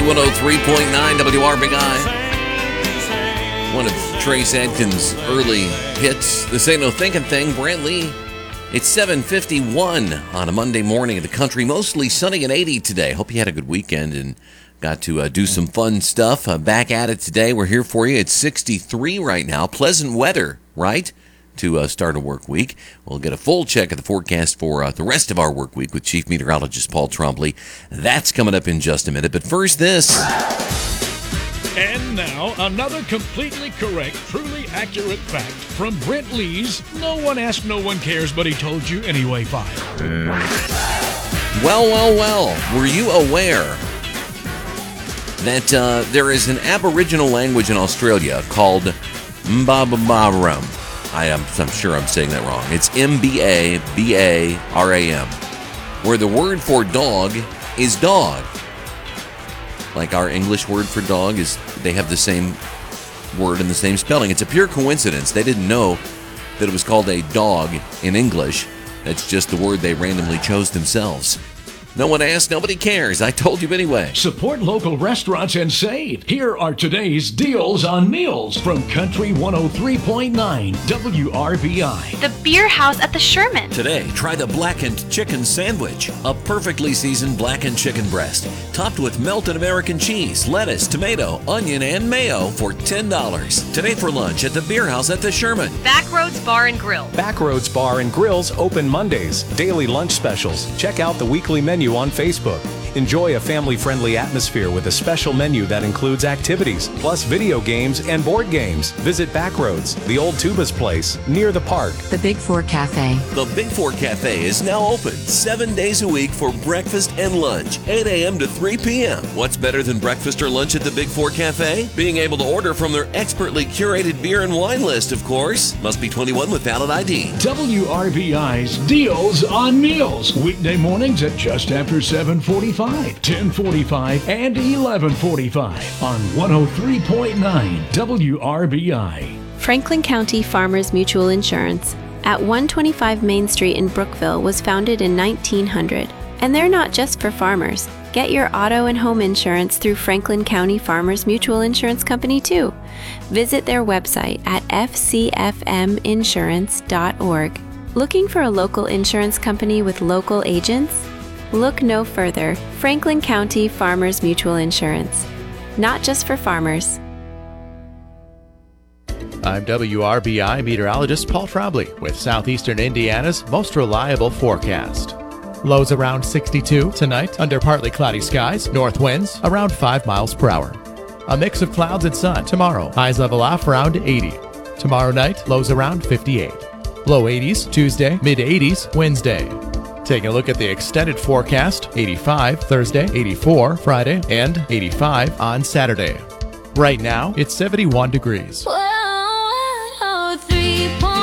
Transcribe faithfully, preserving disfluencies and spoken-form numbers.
one oh three point nine W R B I. One of Trace Adkins' early hits. This Ain't No Thinking Thing, Brant Lee. It's seven fifty-one on a Monday morning in the country. Mostly sunny and eighty today. Hope you had a good weekend and got to uh, do some fun stuff. Uh, back at it today. We're here for you. It's sixty-three right now. Pleasant weather, right? To uh, start a work week. We'll get a full check of the forecast for uh, the rest of our work week with Chief Meteorologist Paul Trombley. That's coming up in just a minute. But first, this. And now, another completely correct, truly accurate fact from Brent Lee's No One Asked, No One Cares, But He Told You Anyway file. Well, well, well. Were you aware that uh, there is an Aboriginal language in Australia called Mbabaram? I am, I'm sure I'm saying that wrong. It's M B A B A R A M, where the word for dog is dog. Like our English word for dog is, they have the same word and the same spelling. It's a pure coincidence. They didn't know that it was called a dog in English. That's just the word they randomly chose themselves. No one asked, nobody cares. I told you anyway. Support local restaurants and save. Here are today's deals on meals from Country one oh three point nine W R B I. The Beer House at the Sherman. Today, try the blackened chicken sandwich. A perfectly seasoned blackened chicken breast, topped with melted American cheese, lettuce, tomato, onion, and mayo for ten dollars. Today for lunch at the Beer House at the Sherman. Backroads Bar and Grill. Backroads Bar and Grill's open Mondays. Daily lunch specials. Check out the weekly menu on Facebook. Enjoy a family-friendly atmosphere with a special menu that includes activities, plus video games and board games. Visit Backroads, the old Tubas place, near the park. The Big Four Cafe. The Big Four Cafe is now open seven days a week for breakfast and lunch, eight a.m. to three p.m. What's better than breakfast or lunch at the Big Four Cafe? Being able to order from their expertly curated beer and wine list, of course. Must be twenty-one with valid I D. W R B I's Deals on Meals. Weekday mornings at just after seven forty-five, ten forty-five, and eleven forty-five on one oh three point nine W R B I. Franklin County Farmers Mutual Insurance at one twenty-five Main Street in Brookville was founded in nineteen hundred. And they're not just for farmers. Get your auto and home insurance through Franklin County Farmers Mutual Insurance Company too. Visit their website at f c f m insurance dot org. Looking for a local insurance company with local agents? Look no further. Franklin County Farmers Mutual Insurance. Not just for farmers. I'm W R B I meteorologist Paul Trombley with Southeastern Indiana's most reliable forecast. Lows around sixty-two tonight under partly cloudy skies, north winds around five miles per hour. A mix of clouds and sun tomorrow, highs level off around eighty. Tomorrow night, lows around fifty-eight. Low eighties Tuesday, mid eighties Wednesday. Taking a look at the extended forecast, eighty-five Thursday, eighty-four Friday, and eighty-five on Saturday. Right now, it's seventy-one degrees. one oh three point